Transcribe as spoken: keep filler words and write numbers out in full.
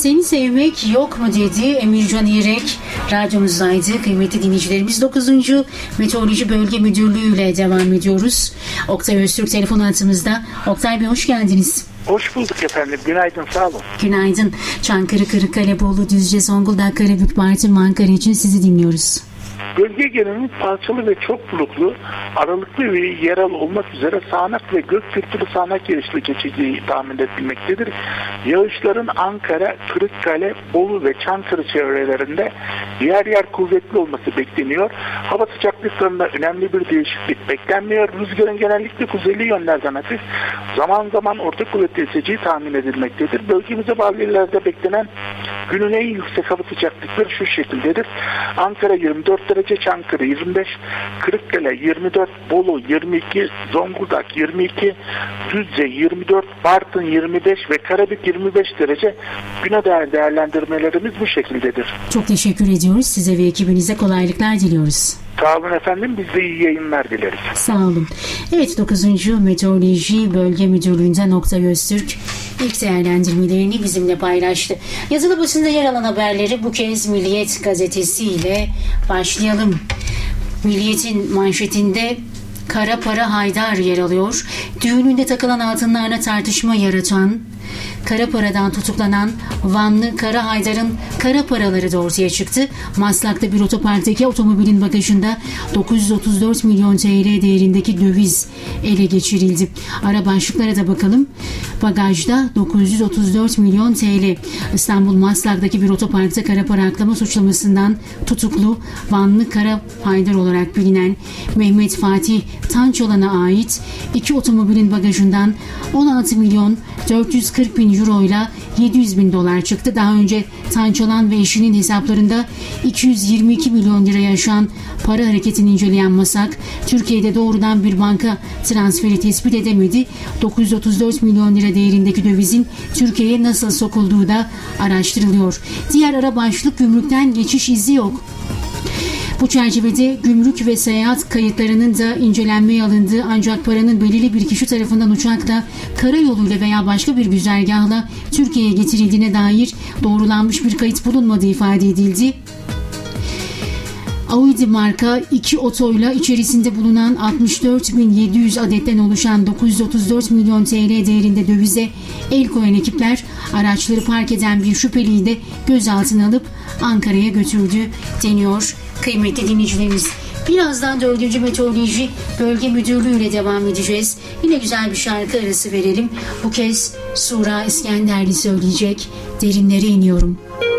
Seni sevmek yok mu dedi Emircan İrek radyomuzdaydı. Kıymetli dinleyicilerimiz, dokuzuncu Meteoroloji Bölge Müdürlüğü ile devam ediyoruz. Oktay Öztürk telefon hattımızda. Oktay Bey, hoş geldiniz. Hoş bulduk efendim. Günaydın, sağ olun. Günaydın. Çankırı, Kırıkkale, Bolu, Düzce, Zonguldak, Karabük, Bartın, Ankara için sizi dinliyoruz. Bölge genelinin parçalı ve çok bulutlu, aralıklı ve yerel olmak üzere sağanak ve gök gürültülü sağanak yağışlı geçeceği tahmin edilmektedir. Yağışların Ankara, Kırıkkale, Bolu ve Çankırı çevrelerinde yer yer kuvvetli olması bekleniyor. Hava sıcaklıklarında önemli bir değişiklik beklenmiyor. Rüzgarın genellikle kuzeyli yönlerden hafif, zaman zaman orta kuvvetli eseceği tahmin edilmektedir. Bölgemize bağlı illerde beklenen günün en yüksek hava sıcaklıkları şu şekildedir. Ankara yirmi dört derece, Çankırı yirmi beş, Kırıkkale yirmi dört, Bolu yirmi iki, Zonguldak yirmi iki, Düzce yirmi dört, Bartın yirmi beş ve Karabük yirmi beş derece. Güne dair değerlendirmelerimiz bu şekildedir. Çok teşekkür ediyoruz. Size ve ekibinize kolaylıklar diliyoruz. Sağ olun efendim. Biz de iyi yayınlar dileriz. Sağ olun. Evet, dokuzuncu Meteoroloji Bölge Müdürlüğü'nden Oktay Öztürk ilk değerlendirmelerini bizimle paylaştı. Yazılı basında yer alan haberleri bu kez Milliyet Gazetesi ile başlayalım. Milliyet'in manşetinde Kara Para Haydar yer alıyor. Düğününde takılan altınlarla tartışma yaratan, kara paradan tutuklanan Vanlı Kara Haydar'ın kara paraları da ortaya çıktı. Maslak'ta bir otoparktaki otomobilin bagajında dokuz yüz otuz dört milyon T L değerindeki döviz ele geçirildi. Ara başlıklara da bakalım. Bagajda dokuz yüz otuz dört milyon T L. İstanbul Maslak'taki bir otoparkta kara para aklama suçlamasından tutuklu Vanlı Kara Haydar olarak bilinen Mehmet Fatih Tançolan'a ait iki otomobilin bagajından on altı milyon dört yüz kırk bin euro ile yedi yüz bin dolar çıktı. Daha önce Tançolan ve eşinin hesaplarında iki yüz yirmi iki milyon liraya aşan para hareketini inceleyen MASAK, Türkiye'de doğrudan bir banka transferi tespit edemedi. dokuz yüz otuz dört milyon lira değerindeki dövizin Türkiye'ye nasıl sokulduğu da araştırılıyor. Diğer ara başlık, gümrükten geçiş izi yok. Bu çerçevede gümrük ve seyahat kayıtlarının da incelenmeye alındığı, ancak paranın belirli bir kişi tarafından uçakla, karayoluyla veya başka bir güzergahla Türkiye'ye getirildiğine dair doğrulanmış bir kayıt bulunmadığı ifade edildi. Audi marka iki otoyla içerisinde bulunan altmış dört bin yedi yüz adetten oluşan dokuz yüz otuz dört milyon T L değerinde dövize el koyan ekipler araçları park eden bir şüpheliyi de gözaltına alıp Ankara'ya götürdü deniyor. Kıymetli dinleyicilerimiz, birazdan dördüncü Meteoroloji Bölge Müdürlüğü ile devam edeceğiz. Yine güzel bir şarkı arası verelim. Bu kez Sura İskenderli söyleyecek, Derinlere iniyorum.